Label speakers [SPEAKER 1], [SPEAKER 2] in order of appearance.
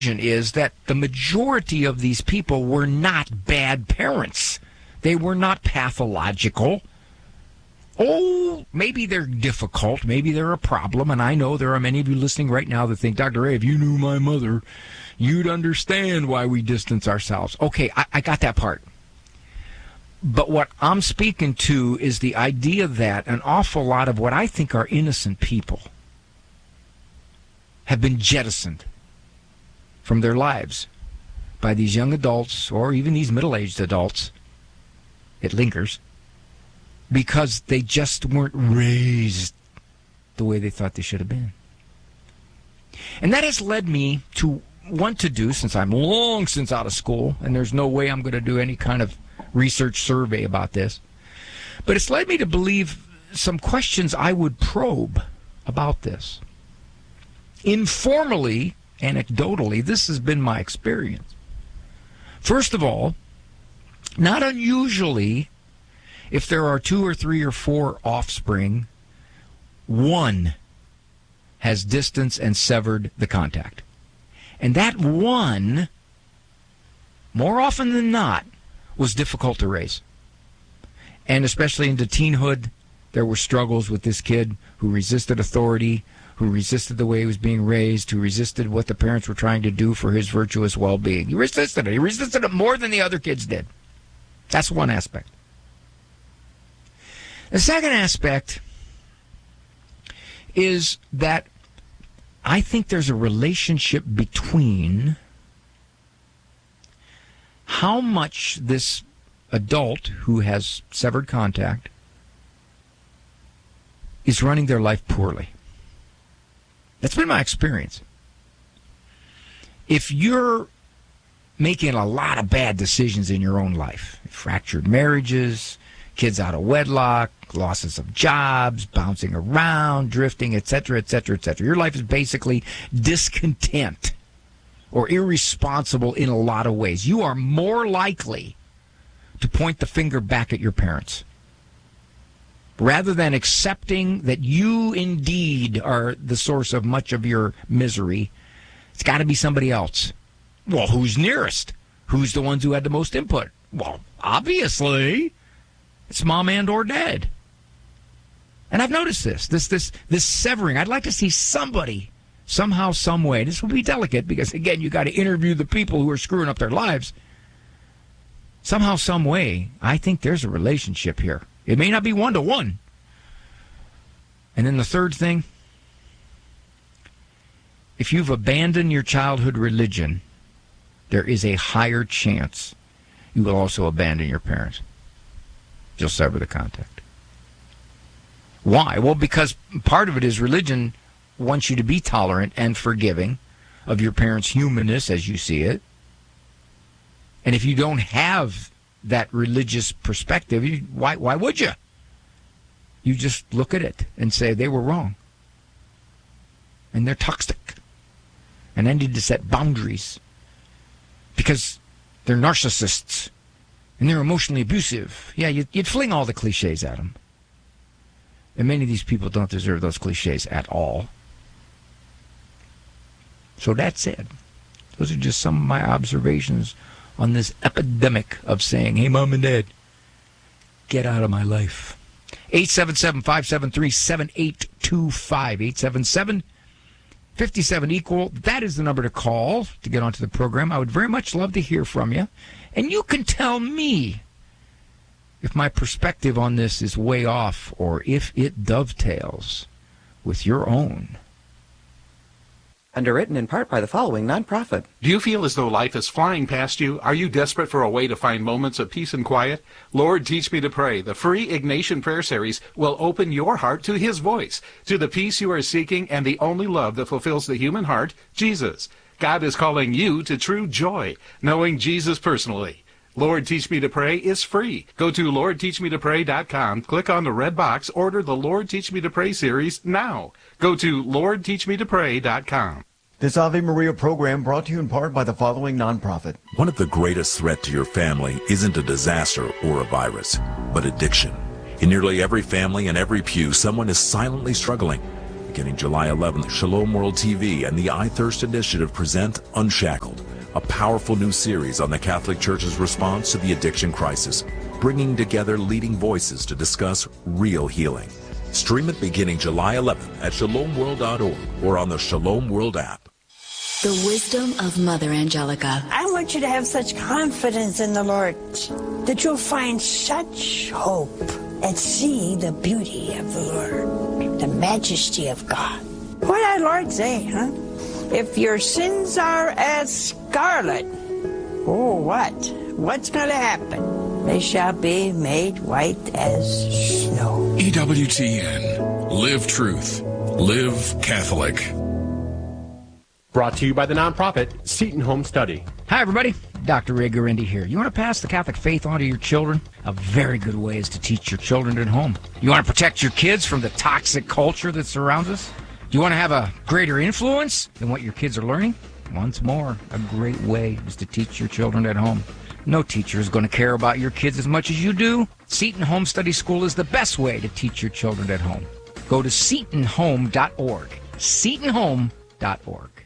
[SPEAKER 1] is that the majority of these people were not bad parents. They were not pathological. Oh, maybe they're difficult. Maybe they're a problem. And I know there are many of you listening right now that think, Dr. Ray, if you knew my mother, you'd understand why we distance ourselves. Okay, I got that part. But what I'm speaking to is the idea that an awful lot of what I think are innocent people have been jettisoned from their lives by these young adults or even these middle-aged adults. It lingers because they just weren't raised the way they thought they should have been. And that has led me to want to do, since I'm long since out of school, and there's no way I'm going to do any kind of research survey about this, but it's led me to believe some questions I would probe about this. Informally, anecdotally, this has been my experience. First of all, not unusually, if there are 2 or 3 or 4 offspring, one has distanced and severed the contact. And that one, more often than not, was difficult to raise. And especially into teenhood, there were struggles with this kid who resisted authority, who resisted the way he was being raised, who resisted what the parents were trying to do for his virtuous well-being. He resisted it. He resisted it more than the other kids did. That's one aspect. The second aspect is that I think there's a relationship between how much this adult who has severed contact is running their life poorly. That's been my experience. If you're making a lot of bad decisions in your own life, fractured marriages, kids out of wedlock, losses of jobs, bouncing around, drifting, etc., etc., etc. Your life is basically discontent or irresponsible in a lot of ways. You are more likely to point the finger back at your parents rather than accepting that you indeed are the source of much of your misery. It's got to be somebody else. Well, who's nearest? Who's the ones who had the most input? Well, obviously, it's mom and or dad. And I've noticed this severing. I'd like to see somebody, somehow, some way. This will be delicate because, again, you got to interview the people who are screwing up their lives. Somehow, some way, I think there's a relationship here. It may not be one-to-one. And then the third thing, if you've abandoned your childhood religion, there is a higher chance you will also abandon your parents. You'll sever the contact. Why? Well, because part of it is religion wants you to be tolerant and forgiving of your parents' humanness as you see it. And if you don't have that religious perspective, why would you? You just look at it and say they were wrong. And they're toxic. And I need to set boundaries because they're narcissists and they're emotionally abusive. Yeah, you'd fling all the cliches at them. And many of these people don't deserve those cliches at all. So that said, those are just some of my observations on this epidemic of saying, hey, mom and dad, get out of my life. 877-573-7825. 877-57-EQUAL. That is the number to call to get onto the program. I would very much love to hear from you. And you can tell me if my perspective on this is way off or if it dovetails with your own.
[SPEAKER 2] Underwritten in part by the following nonprofit.
[SPEAKER 3] Do you feel as though life is flying past you? Are you desperate for a way to find moments of peace and quiet? Lord, Teach Me to Pray, the free Ignatian Prayer Series, will open your heart to His voice, to the peace you are seeking and the only love that fulfills the human heart, Jesus. God is calling you to true joy, knowing Jesus personally. Lord, Teach Me to Pray is free. Go to LordTeachMeToPray.com, click on the red box, order the Lord Teach Me to Pray series now. Go to LordTeachMeToPray.com.
[SPEAKER 4] This Ave Maria program brought to you in part by the following nonprofit.
[SPEAKER 5] One of the greatest threats to your family isn't a disaster or a virus, but addiction. In nearly every family and every pew, someone is silently struggling. Beginning July 11th, Shalom World TV and the I Thirst Initiative present Unshackled, a powerful new series on the Catholic Church's response to the addiction crisis, bringing together leading voices to discuss real healing. Stream it beginning July 11th at shalomworld.org or on the Shalom World app.
[SPEAKER 6] The wisdom of Mother Angelica.
[SPEAKER 7] I want you to have such confidence in the Lord that you'll find such hope and see the beauty of the Lord, the majesty of God. What did our Lord say, huh? If your sins are as scarlet, oh, what? What's going to happen? They shall be made white as snow.
[SPEAKER 8] EWTN. Live truth. Live Catholic.
[SPEAKER 9] Brought to you by the nonprofit Seton Home Study.
[SPEAKER 1] Hi, everybody. Dr. Ray Guarendi here. You want to pass the Catholic faith on to your children? A very good way is to teach your children at home. You want to protect your kids from the toxic culture that surrounds us? Do you want to have a greater influence than what your kids are learning? Once more, a great way is to teach your children at home. No teacher is going to care about your kids as much as you do. Seton Home Study School is the best way to teach your children at home. Go to setonhome.org. setonhome.org.